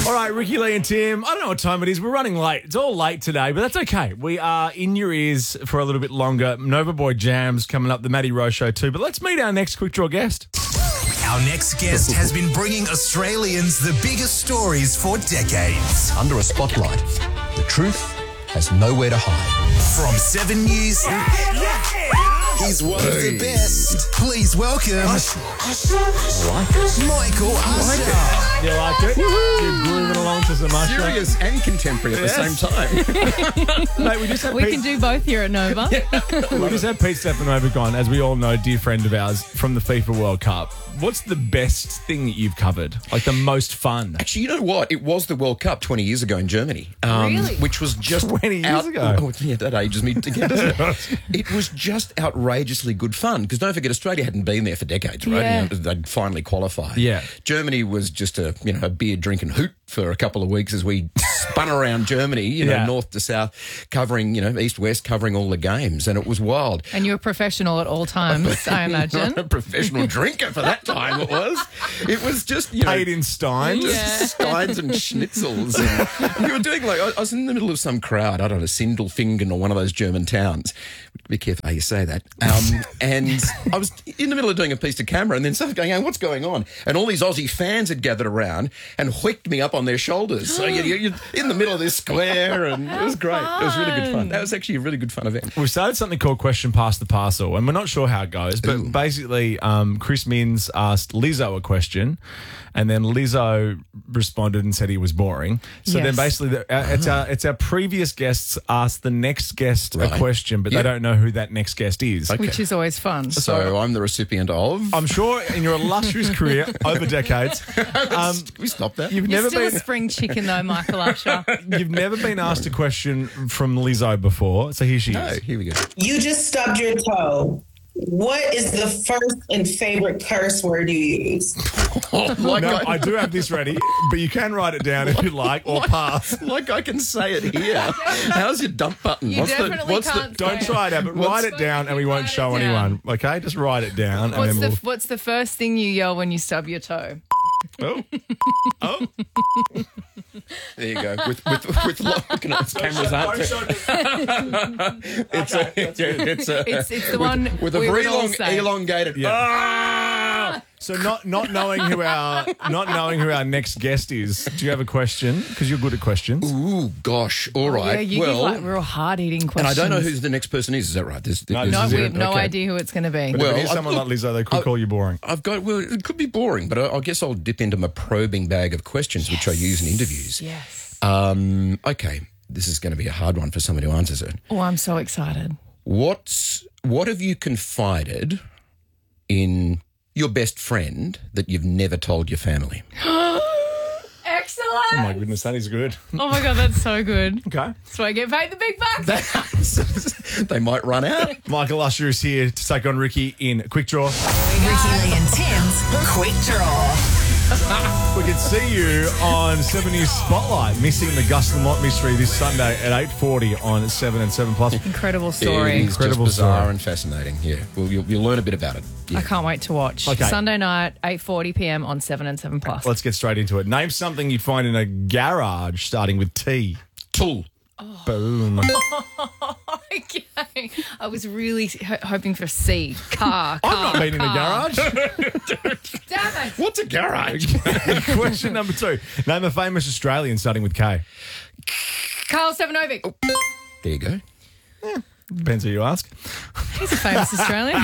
All right, Ricky, Lee and Tim, I don't know what time it is. We're running late. It's all late today, but that's okay. We are in your ears for a little bit longer. Nova Boy Jams coming up, the Matty Rowe Show too. But let's meet our next Quick Draw guest. Our next guest has been bringing Australians the biggest stories for decades. Under a spotlight, the truth has nowhere to hide. From 7 News, he's one of the best. Please welcome Michael Usher. You liked it? You're grooving along to some Usher. Serious and contemporary at the same time. Mate, we just had We Pete, can do both here at Nova. we just had Pete Stefanovic on, as we all know, dear friend of ours from the FIFA World Cup. What's the best thing that you've covered? Like the most fun? Actually, you know what? It was the World Cup 20 years ago in Germany. Really? Which was just 20 years ago? Oh, yeah, that ages me again, doesn't it? It was just outrageously good fun because don't forget, Australia hadn't been there for decades, right? Yeah. You know, they'd finally qualified. Yeah. Germany was just a beer drinking hoot for a couple of weeks as we spun around Germany, Yeah. north to south, covering, east west, covering all the games, and it was wild. And you're a professional at all times, I imagine. Not a professional drinker for that time. It was. It was just Paid in steins? Yeah. steins and schnitzels. And you were doing I was in the middle of some crowd, I don't know, Sindelfingen or one of those German towns. Be careful how you say that. And I was in the middle of doing a piece to camera and then someone going, what's going on? And all these Aussie fans had gathered around and whicked me up on their shoulders. So you're in the middle of this square and it was great. It was really good fun. That was actually a really good fun event. We've started something called Question Past the Parcel, and we're not sure how it goes, but basically Chris Minns asked Lizzo a question, and then Lizzo responded and said he was boring. So then Yes. basically it's our previous guests asked the next guest a Right. question, but they Yep. don't know who that next guest is. Which is always fun. So I'm the recipient of... I'm sure in your illustrious career over decades, Can we stop that? you've You're never still been a spring chicken, though, Michael Usher. you've never been asked a question from Lizzo before. So here she No, is. here we go. You just stubbed your toe. What is the first and favorite curse word you use? No, I do have this ready, but you can write it down if you like, or pass. Like I can say it here. How's your dump button? You definitely can't Don't say try it out, but write it down and we won't Write it show down. anyone. Okay, just write it down. And then What's the first thing you yell when you stub your toe? we'll... Oh. There you go. With looking at cameras aren't there? It's the one with a we very would all long say. elongated. Yeah. Ah! So not knowing who our next guest is, do you have a question? Because you're good at questions. Ooh, gosh. All Yeah, right. you give like real hard-eating and questions. I don't know who the next person is. Is that right? No, No, This is we it. have no Okay. idea who it's going to be. But Well, if it is someone like Lizzo, they could call you boring. I've got. Well, it could be boring, but I guess I'll dip into my probing bag of questions, which I use in interviews. Yes. Okay. This is going to be a hard one for someone who answers it. Oh, I'm so excited. What have you confided in your best friend that you've never told your family? Excellent. Oh my goodness, that is good. Oh my God, that's so good. Okay. So I get paid the big bucks. They might run out. Michael Usher is here to take on Ricky in Quick Draw. Ricky Lee and Tim's Quick Draw. We can see you on 7 News Spotlight, missing the Gus Lamont mystery this Sunday at 8:40 on 7 and 7 Plus. Incredible It story. is Incredible just bizarre story. and fascinating. Yeah, well, you'll learn a bit about it. Yeah. I can't wait to watch. Okay. Sunday night, 8:40 p.m. on 7 and 7 Plus. Let's get straight into it. Name something you'd find in a garage starting with T. Tool. Boom. Okay. I was really hoping for C. Car. I've not been in a car. garage. Damn it. What's a garage? Question number 2. Name a famous Australian starting with K. Carl Stefanovic. There you go. Depends who you ask. He's a famous Australian.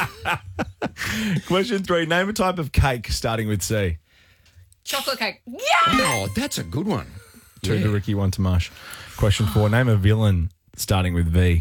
Question 3. Name a type of cake starting with C. Chocolate cake. Yeah. Oh, that's a good one. 2 to Ricky, 1 to Marsh. Question 4. Name a villain starting with V.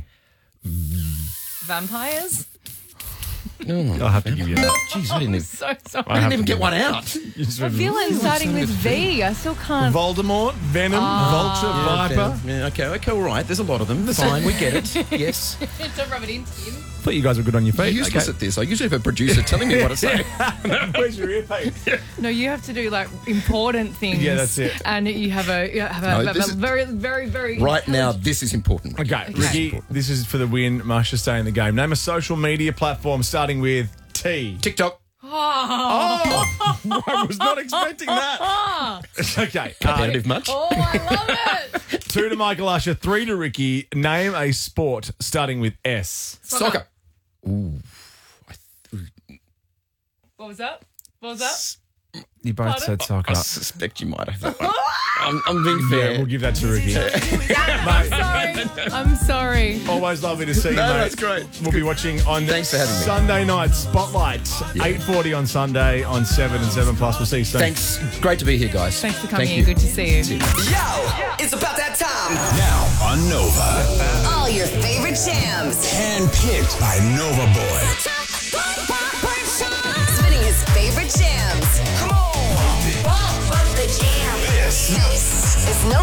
Vampires. I'll have to give you that. Jeez, I didn't So sorry. I have to even give get one out. A villain starting with V. I still can't. Voldemort, Venom, Vulture, Viper. Yeah, okay, all right. There's a lot of them. Fine, we get it. Yes. Don't rub it in, Tim. Thought you guys were good on your feet. Useless at this. I usually have a producer telling me what to say. Where's your earpiece? No, you have to do like important things. Yeah, that's it. And you have a No, this is- very, very, very Right now, this is important. Okay, Ricky, this is for the win. Marsha, stay in the game. Name a social media platform starting with T. TikTok. Oh, I was not expecting that. Okay. Competitive much? Oh, I love it. 2 to Michael Usher, 3 to Ricky. Name a sport starting with S. Soccer. Ooh. What was that? What was that? You both Pardon? said soccer. I suspect you might have that one. I'm being fair. Yeah, we'll give that to Ricky. I'm sorry. Always lovely to see you, No, mate. that's great. We'll be watching on Thanks for having me. Sunday night Spotlight, 8:40 on Sunday on 7 and 7 Plus. We'll see you soon. Thanks. Great to be here, guys. Thanks for coming Thank in. you. Good to see you. Yo, it's about that time. Now on Nova. All your favorite jams. Handpicked by Nova Boy. Spinning his favorite jams. Come on. Bump the jam. This